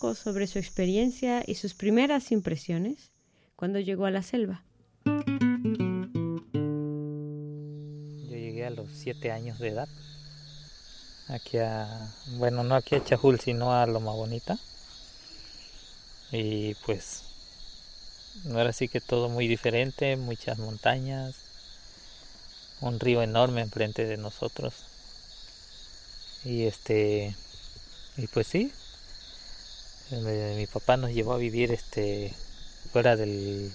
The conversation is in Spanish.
poco sobre su experiencia y sus primeras impresiones cuando llegó a la selva. Yo llegué a los 7 años de edad, no aquí a Chajul, sino a Loma Bonita. Y pues, ahora sí que todo muy diferente, muchas montañas, un río enorme enfrente de nosotros. Y pues sí, mi papá nos llevó a vivir fuera del